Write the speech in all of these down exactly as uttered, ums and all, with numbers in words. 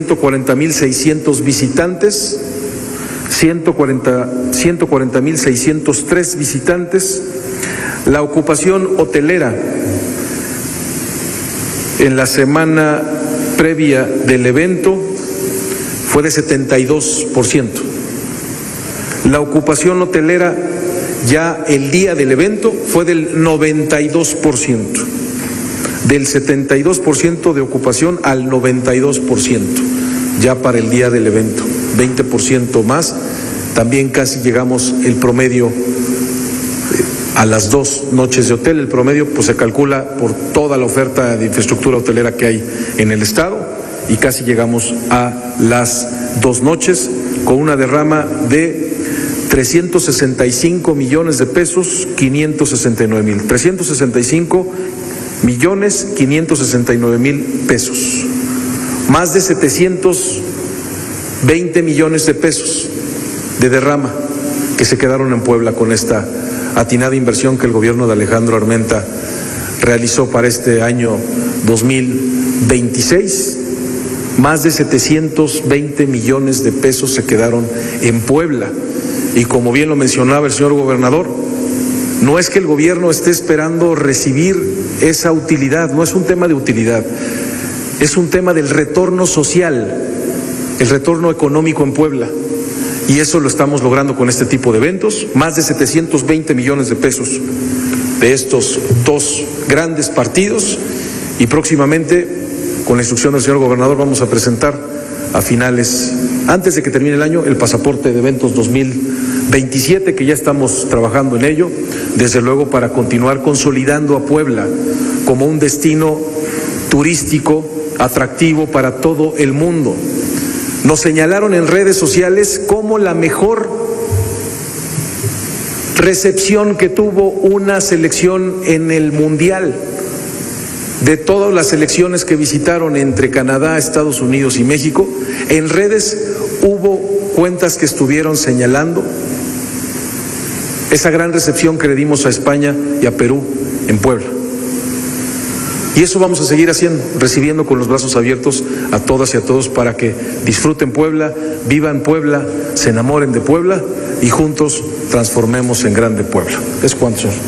ciento cuarenta mil seiscientos visitantes, ciento cuarenta mil seiscientos tres visitantes. La ocupación hotelera en la semana previa del evento fue de setenta y dos por ciento. La ocupación hotelera ya el día del evento fue del noventa y dos por ciento. Del setenta y dos por ciento de ocupación al noventa y dos por ciento ya para el día del evento, veinte por ciento más. También casi llegamos el promedio a las dos noches de hotel. El promedio pues se calcula por toda la oferta de infraestructura hotelera que hay en el estado y casi llegamos a las dos noches con una derrama de trescientos sesenta y cinco millones de pesos, quinientos sesenta y nueve mil. trescientos sesenta y cinco millones quinientos sesenta y nueve mil pesos. Más de setecientos veinte millones de pesos de derrama que se quedaron en Puebla con esta atinada inversión que el gobierno de Alejandro Armenta realizó para este año dos mil veintiséis. Más de setecientos veinte millones de pesos se quedaron en Puebla. Y como bien lo mencionaba el señor gobernador, no es que el gobierno esté esperando recibir esa utilidad, no es un tema de utilidad, es un tema del retorno social, el retorno económico en Puebla. Y eso lo estamos logrando con este tipo de eventos, más de setecientos veinte millones de pesos de estos dos grandes partidos, y próximamente, con la instrucción del señor gobernador, vamos a presentar a finales, antes de que termine el año, el pasaporte de eventos dos mil veintisiete, que ya estamos trabajando en ello, desde luego para continuar consolidando a Puebla como un destino turístico atractivo para todo el mundo. Nos señalaron en redes sociales como la mejor recepción que tuvo una selección en el Mundial. De todas las selecciones que visitaron entre Canadá, Estados Unidos y México, en redes hubo cuentas que estuvieron señalando esa gran recepción que le dimos a España y a Perú en Puebla. Y eso vamos a seguir haciendo, recibiendo con los brazos abiertos a todas y a todos para que disfruten Puebla, vivan Puebla, se enamoren de Puebla y juntos transformemos en grande Puebla. Es cuanto, señor.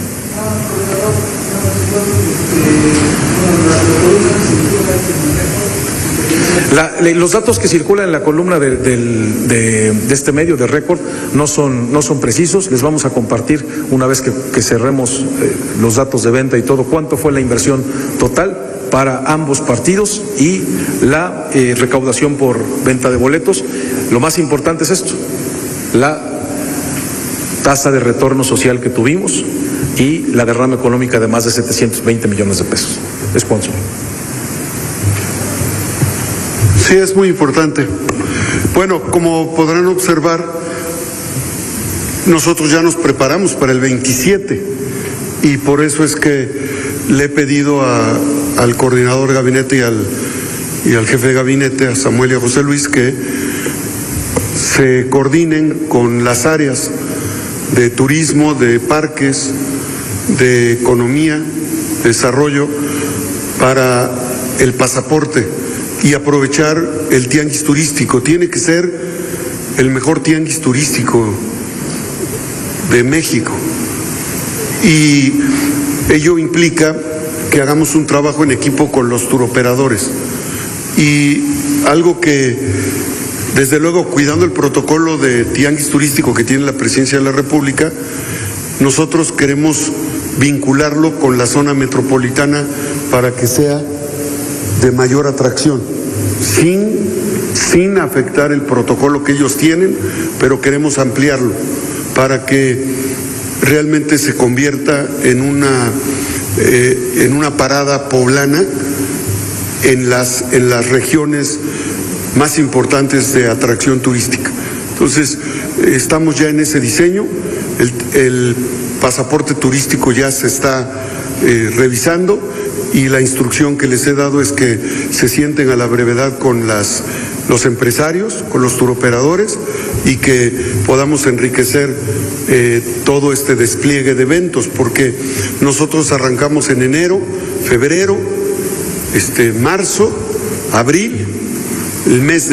La, los datos que circulan en la columna de, de, de, de este medio de Récord no son, no son precisos. Les vamos a compartir una vez que, que cerremos eh, los datos de venta y todo, cuánto fue la inversión total para ambos partidos y la eh, recaudación por venta de boletos. Lo más importante es esto, la tasa de retorno social que tuvimos y la derrama económica de más de setecientos veinte millones de pesos. Es cuanto. Sí, es muy importante. Bueno, como podrán observar, nosotros ya nos preparamos para el veintisiete y por eso es que le he pedido a, al coordinador de gabinete y al, y al jefe de gabinete, a Samuel y a José Luis, que se coordinen con las áreas de turismo, de parques, de economía, de desarrollo, para el pasaporte y aprovechar el tianguis turístico. Tiene que ser el mejor tianguis turístico de México. Y ello implica que hagamos un trabajo en equipo con los turoperadores. Y algo que, desde luego, cuidando el protocolo de tianguis turístico que tiene la Presidencia de la República, nosotros queremos vincularlo con la zona metropolitana para que sea de mayor atracción, sin, sin afectar el protocolo que ellos tienen, pero queremos ampliarlo para que realmente se convierta en una, eh, en una parada poblana en las, en las regiones más importantes de atracción turística. Entonces, estamos ya en ese diseño, el, el pasaporte turístico ya se está eh, revisando, y la instrucción que les he dado es que se sienten a la brevedad con las, los empresarios, con los turoperadores, y que podamos enriquecer eh, todo este despliegue de eventos, porque nosotros arrancamos en enero, febrero, este, marzo, abril, el mes